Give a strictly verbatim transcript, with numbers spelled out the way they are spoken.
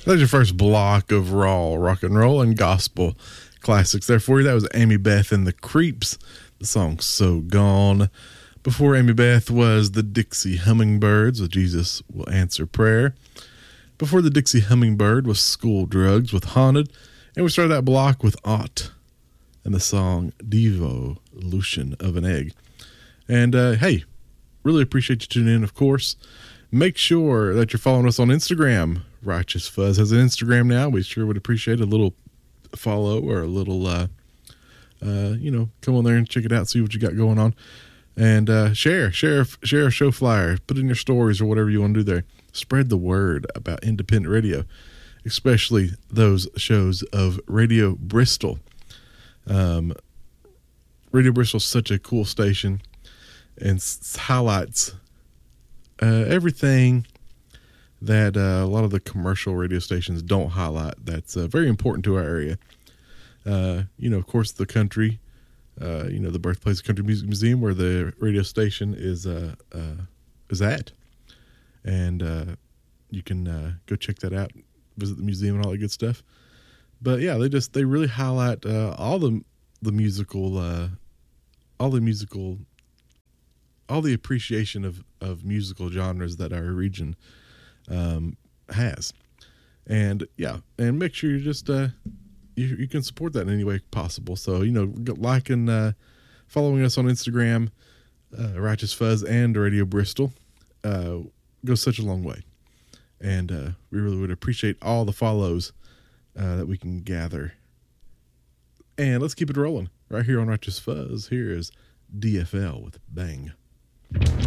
That's your first block of raw rock and roll and gospel classics there for you. That was Amy Beth and the Creeps. The song So Gone. Before Amy Beth was the Dixie Hummingbirds with Jesus Will Answer Prayer. Before the Dixie Hummingbird was School Drugs with Haunted. And we started that block with Ott and the song Devolution of an Egg. And uh, hey, really appreciate you tuning in, of course. Make sure that you're following us on Instagram. Righteous Fuzz has an Instagram now. We sure would appreciate a little follow or a little, uh, uh, you know, come on there and check it out, see what you got going on. And uh, share, share, share a show flyer, put it in your stories or whatever you want to do there. Spread the word about independent radio, especially those shows of Radio Bristol. Um, Radio Bristol is such a cool station and s- highlights uh, everything that uh, a lot of the commercial radio stations don't highlight. That's uh, very important to our area. Uh, you know, of course, the country, uh, you know, the birthplace of Country Music Museum, where the radio station is uh, uh, is at. And uh, you can uh, go check that out, visit the museum and all that good stuff. But yeah, they just, they really highlight uh, all the the musical, uh, all the musical, all the appreciation of, of musical genres that our region um, has. And yeah, and make sure you just, uh, you, you can support that in any way possible. So, you know, liking, uh, following us on Instagram, uh, Righteous Fuzz and Radio Bristol, uh, goes such a long way. And uh, we really would appreciate all the follows uh, that we can gather. And let's keep it rolling right here on Righteous Fuzz. Here is D F L with Bang.